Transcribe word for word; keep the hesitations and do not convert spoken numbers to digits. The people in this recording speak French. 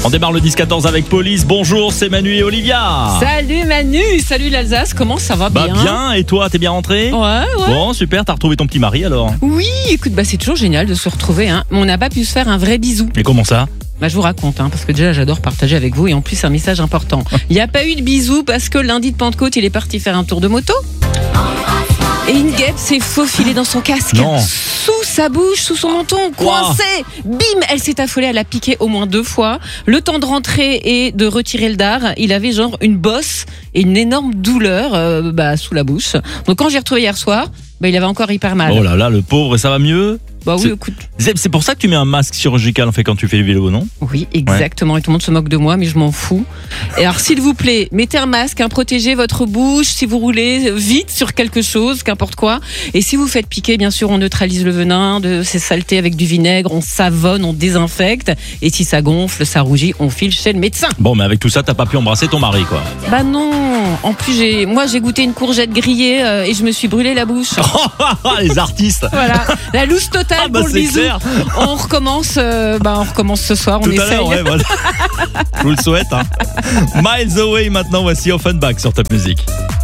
On démarre le dix quatorze avec Police. Bonjour, c'est Manu et Olivia. Salut Manu, salut l'Alsace, comment ça va? Bah bien bien, et toi, t'es bien rentré? Ouais, ouais. Bon, super, t'as retrouvé ton petit mari alors? Oui, écoute, bah c'est toujours génial de se retrouver, hein. Mais on n'a pas pu se faire un vrai bisou. Mais comment ça? Bah je vous raconte, hein, parce que déjà j'adore partager avec vous et en plus un message important. Il n'y a pas eu de bisou parce que lundi de Pentecôte, il est parti faire un tour de moto. Et une guêpe s'est faufilée dans son casque. Non. Sous sa bouche, sous son menton, coincée. Bim, elle s'est affolée, elle a piqué au moins deux fois. Le temps de rentrer et de retirer le dard, il avait genre une bosse et une énorme douleur euh, bah, sous la bouche. Donc quand j'ai retrouvé hier soir, bah, il avait encore hyper mal. Oh là là, le pauvre, et ça va mieux? Bah oui, C'est- écoute. C'est c'est pour ça que tu mets un masque chirurgical en fait quand tu fais le vélo, non? Oui, exactement. Et tout le monde se moque de moi, mais je m'en fous. Et alors, s'il vous plaît, mettez un masque, hein, protégez votre bouche si vous roulez vite sur quelque chose, qu'importe quoi. Et si vous faites piquer, bien sûr, on neutralise le venin de ces saletés avec du vinaigre, on savonne, on désinfecte. Et si ça gonfle, ça rougit, on file chez le médecin. Bon, mais avec tout ça, t'as pas pu embrasser ton mari, quoi. Bah non. En plus, j'ai, moi, j'ai goûté une courgette grillée euh, et je me suis brûlé la bouche. Les artistes. Voilà, la loose totale Ah bah pour le c'est bisou. clair. On recommence, euh, bah on recommence ce soir, on Tout à essaye. l'heure, ouais, voilà. Je vous le souhaite. Hein. Miles Away maintenant, voici Offenbach sur Top Music.